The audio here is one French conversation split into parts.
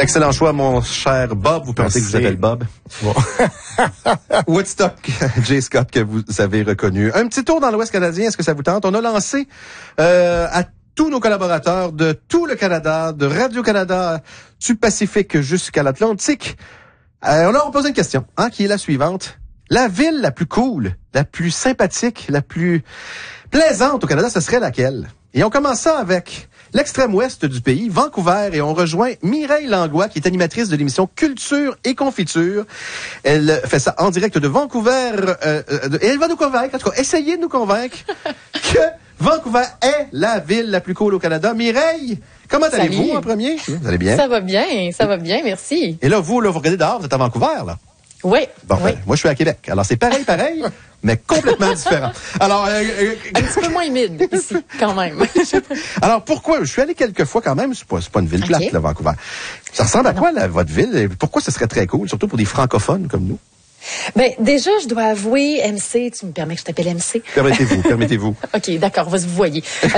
Excellent choix, mon cher Bob. Vous pensez que vous appelez Bob? Bon. Woodstock, Jay Scott, que vous avez reconnu. Un petit tour dans l'Ouest canadien, est-ce que ça vous tente? On a lancé à tous nos collaborateurs de tout le Canada, de Radio-Canada, du Pacifique jusqu'à l'Atlantique. On leur a posé une question, qui est la suivante. La ville la plus cool, la plus sympathique, la plus plaisante au Canada, ce serait laquelle? Et on commence ça avec l'extrême ouest du pays, Vancouver, et on rejoint Mireille Langlois, qui est animatrice de l'émission Culture et Confiture. Elle fait ça en direct de Vancouver, et elle va nous convaincre, en tout cas, essayer de nous convaincre que Vancouver est la ville la plus cool au Canada. Mireille, comment allez-vous en premier? Vous allez bien? Ça va bien, merci. Et là, vous regardez dehors, vous êtes à Vancouver, là? Oui. Bon, oui. Moi, je suis à Québec. Alors, c'est pareil, mais complètement différent. Alors, un petit peu moins humide ici, quand même. Alors, pourquoi? Je suis allé quelques fois quand même. C'est pas une ville plate, là, Vancouver. Ça ressemble à quoi, votre ville? Pourquoi ce serait très cool, surtout pour des francophones comme nous? Ben, déjà, je dois avouer, MC, tu me permets que je t'appelle MC? Permettez-vous. OK, d'accord, vous voyez. Ça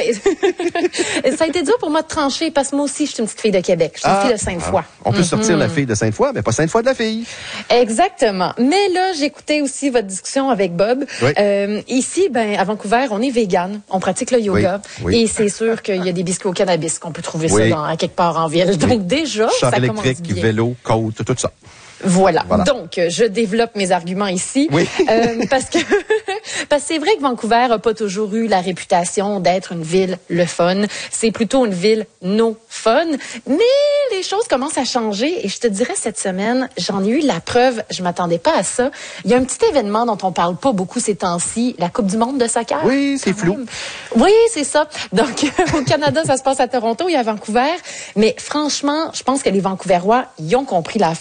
a été dur pour moi de trancher parce que moi aussi, je suis une petite fille de Québec. Je suis une fille de Sainte-Foy. On peut sortir la fille de Sainte-Foy, mais pas Sainte-Foy de la fille. Exactement. Mais là, j'écoutais aussi votre discussion avec Bob. Oui. Ici, à Vancouver, on est vegan. On pratique le yoga. Oui. Et c'est sûr qu'il y a des biscuits au cannabis qu'on peut trouver ça à quelque part en ville. Donc déjà, char ça électrique, commence bien. Vélo, côte, tout ça. Voilà. Donc, je développe mes arguments ici. Oui. Parce que c'est vrai que Vancouver a pas toujours eu la réputation d'être une ville le fun. C'est plutôt une ville no fun. Mais les choses commencent à changer et je te dirais cette semaine, j'en ai eu la preuve. Je m'attendais pas à ça. Il y a un petit événement dont on parle pas beaucoup ces temps-ci, la Coupe du monde de soccer. Oui, c'est flou. Oui, c'est ça. Donc, au Canada, ça se passe à Toronto et à Vancouver. Mais franchement, je pense que les Vancouverois, ils ont compris l'affaire.